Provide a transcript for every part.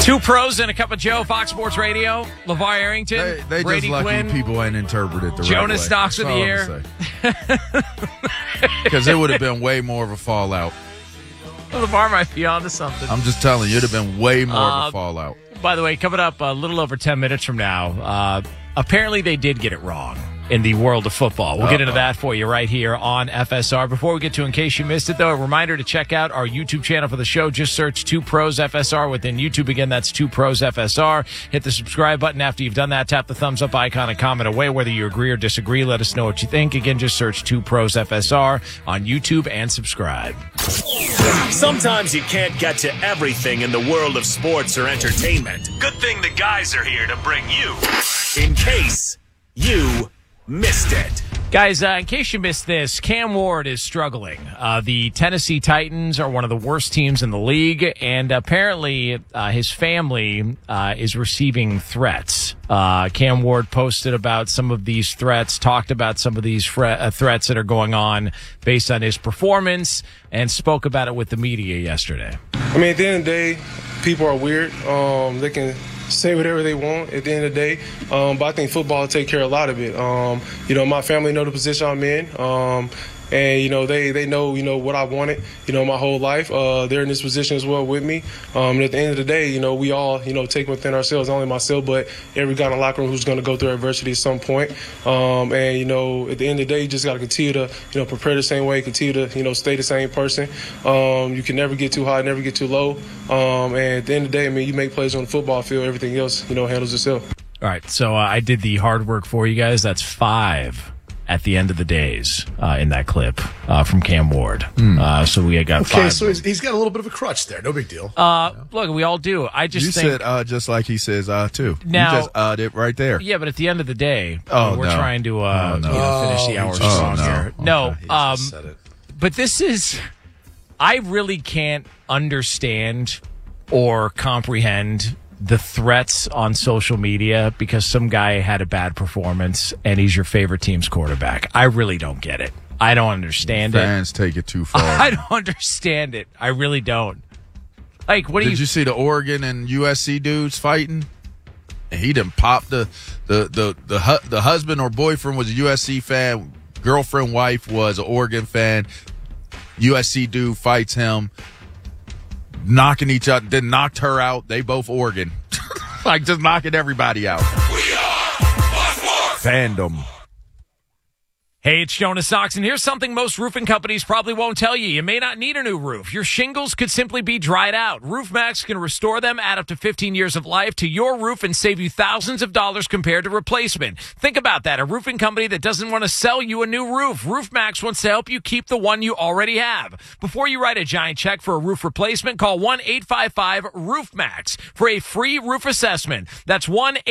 Two pros and a cup of Joe, Fox Sports Radio. LeVar Arrington, They Brady just lucky Quinn, people ain't interpreted the right way. Jonas Knox of the That's year. Because it would have been way more of a fallout. LeVar might be onto something. I'm just telling you, it would have been way more of a fallout. By the way, coming up a little over 10 minutes from now, apparently they did get it wrong in the world of football. We'll get into that for you right here on FSR. Before we get to In Case You Missed It, though, a reminder to check out our YouTube channel for the show. Just search 2 Pros FSR within YouTube. Again, that's 2 Pros FSR. Hit the subscribe button after you've done that. Tap the thumbs up icon and comment away whether you agree or disagree. Let us know what you think. Again, just search 2 Pros FSR on YouTube and subscribe. Sometimes you can't get to everything in the world of sports or entertainment. Good thing the guys are here to bring you In Case You Missed It. Guys, in case you missed this, Cam Ward is struggling. The Tennessee Titans are one of the worst teams in the league, and apparently his family is receiving threats. Cam Ward posted about some of these threats, talked about some of these threats that are going on based on his performance, and spoke about it with the media yesterday. I mean, at the end of the day, people are weird. They can say whatever they want at the end of the day, but I think football will take care of a lot of it. My family know the position I'm in, and they know what I wanted my whole life. They're in this position as well with me, and at the end of the day, we all take within ourselves, not only myself but every guy in the locker room who's going to go through adversity at some point. And at the end of the day, you just got to continue to prepare the same way, continue to stay the same person. You can never get too high, never get too low. And at the end of the day, I mean, you make plays on the football field, everything else handles itself. All right, so I did the hard work for you guys. That's 5 at the end of the days in that clip from Cam Ward. So we got 5. Okay, so he's got a little bit of a crutch there. No big deal. Look, we all do. I just You think said just like he says too. Now- You just it right there. yeah, but at the end of the day, Oh, we're no. trying to finish the hour he just- strong oh, no. here. No, He just said it. but this is, I really can't understand or comprehend the threats on social media because some guy had a bad performance and he's your favorite team's quarterback. I really don't get it. I don't understand it. Fans take it too far. I don't understand it. I really don't. Like, what do Did you see the Oregon and USC dudes fighting? And he done popped the husband or boyfriend was a USC fan, girlfriend wife was an Oregon fan. USC dude fights him, knocking each other, then knocked her out. They both Oregon, like just knocking everybody out. Fandom. Hey, it's Jonas Knox, and here's something most roofing companies probably won't tell you. You may not need a new roof. Your shingles could simply be dried out. RoofMax can restore them, add up to 15 years of life to your roof, and save you thousands of dollars compared to replacement. Think about that. A roofing company that doesn't want to sell you a new roof. RoofMax wants to help you keep the one you already have. Before you write a giant check for a roof replacement, call 1-855-ROOFMAX for a free roof assessment. That's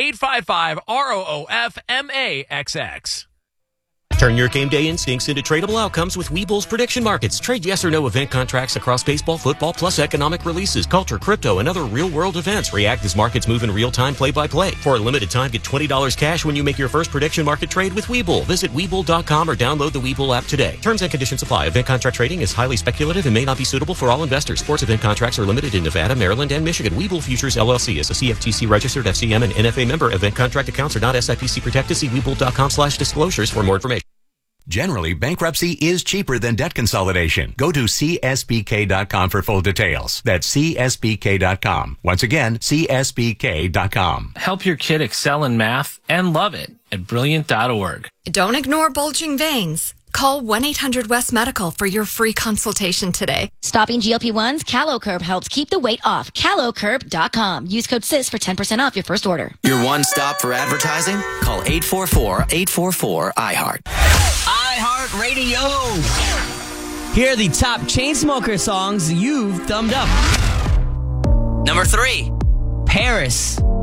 1-855-ROOFMAXX. Turn your game day instincts into tradable outcomes with Webull's prediction markets. Trade yes or no event contracts across baseball, football, plus economic releases, culture, crypto, and other real-world events. React as markets move in real time, play-by-play. For a limited time, get $20 cash when you make your first prediction market trade with Webull. Visit Webull.com or download the Webull app today. Terms and conditions apply. Event contract trading is highly speculative and may not be suitable for all investors. Sports event contracts are limited in Nevada, Maryland, and Michigan. Webull Futures LLC is a CFTC registered FCM and NFA member. Event contract accounts are not SIPC protected. See Webull.com/disclosures for more information. Generally, bankruptcy is cheaper than debt consolidation. Go to CSBK.com for full details. That's CSBK.com. Once again, CSBK.com. Help your kid excel in math and love it at Brilliant.org. Don't ignore bulging veins. Call 1-800-WEST-MEDICAL for your free consultation today. Stopping GLP-1s, CaloCurb helps keep the weight off. CaloCurb.com. Use code SIS for 10% off your first order. Your one stop for advertising? Call 844-844-IHEART. iHeart Radio. Here are the top Chainsmokers songs you've thumbed up. Number 3, Paris.